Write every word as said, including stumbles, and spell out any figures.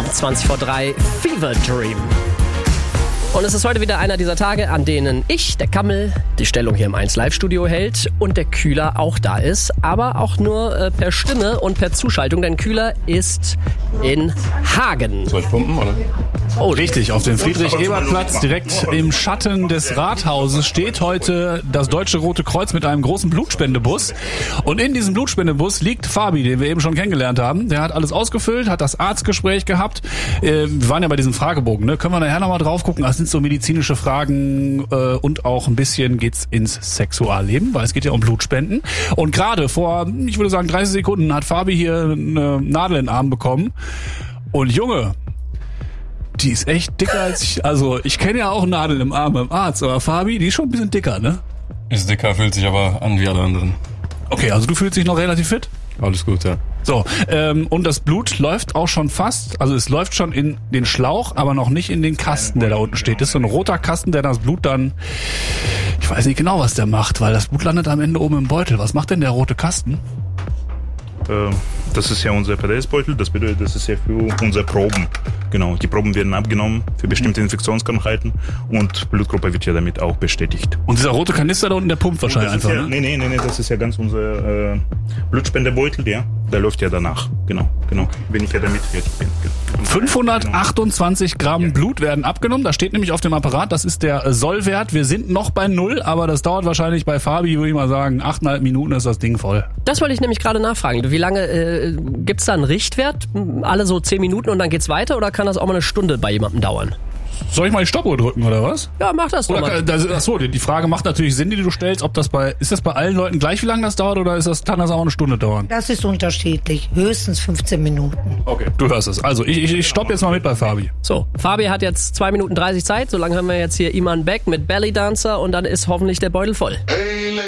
zwanzig vor drei, Fever Dream. Und es ist heute wieder einer dieser Tage, an denen ich, der Kammel, die Stellung hier im eins Live Studio hält und der Kühler auch da ist, aber auch nur äh, per Stimme und per Zuschaltung, denn Kühler ist in Hagen. Soll ich pumpen, oder? Oh, richtig, auf dem Friedrich-Ebert-Platz, direkt im Schatten des Rathauses, steht heute das Deutsche Rote Kreuz mit einem großen Blutspendebus. Und in diesem Blutspendebus liegt Fabi, den wir eben schon kennengelernt haben. Der hat alles ausgefüllt, hat das Arztgespräch gehabt. Äh, wir waren ja bei diesem Fragebogen, ne? Können wir nachher nochmal drauf gucken. Das sind so medizinische Fragen äh, und auch ein bisschen geht's ins Sexualleben, weil es geht ja um Blutspenden. Und gerade vor, ich würde sagen, dreißig Sekunden hat Fabi hier eine Nadel in den Arm bekommen. Und Junge, die ist echt dicker als ich. Also ich kenne ja auch Nadeln im Arm beim Arzt, aber Fabi, die ist schon ein bisschen dicker, ne? Ist dicker, fühlt sich aber an wie alle anderen. Okay, also du fühlst dich noch relativ fit? Alles gut, ja. So, ähm, und das Blut läuft auch schon fast, also es läuft schon in den Schlauch, aber noch nicht in den Kasten, der da unten steht. Das ist so ein roter Kasten, der das Blut dann, ich weiß nicht genau, was der macht, weil das Blut landet am Ende oben im Beutel. Was macht denn der rote Kasten? Äh, das ist ja unser P D S-Beutel, das bedeutet, das ist ja für unsere Proben. Genau, die Proben werden abgenommen für bestimmte Infektionskrankheiten und Blutgruppe wird ja damit auch bestätigt. Und dieser rote Kanister da unten, der pumpt wahrscheinlich einfach, ja, ne? Nee, nee, nee, nee, das ist ja ganz unser äh, Blutspendebeutel, ja. Der läuft ja danach, genau, genau, wenn ich ja damit fertig bin. fünfhundertachtundzwanzig Gramm ja. Blut werden abgenommen, das steht nämlich auf dem Apparat, das ist der Sollwert. Wir sind noch bei Null, aber das dauert wahrscheinlich bei Fabi, würde ich mal sagen, achteinhalb Minuten ist das Ding voll. Das wollte ich nämlich gerade nachfragen. Wie lange äh, gibt's da einen Richtwert? Alle so zehn Minuten und dann geht's weiter oder kann das auch mal eine Stunde bei jemandem dauern? Soll ich mal die Stoppuhr drücken, oder was? Ja, mach das doch mal. Das, achso, die Frage macht natürlich Sinn, die du stellst, ob das bei, ist das bei allen Leuten gleich, wie lange das dauert, oder ist das, kann das auch eine Stunde dauern? Das ist unterschiedlich. Höchstens fünfzehn Minuten. Okay, du hörst es. Also, ich, ich, ich stopp jetzt mal mit bei Fabi. So, Fabi hat jetzt zwei Minuten dreißig Zeit, solange haben wir jetzt hier Iman Beck mit Belly Dancer und dann ist hoffentlich der Beutel voll. Hey,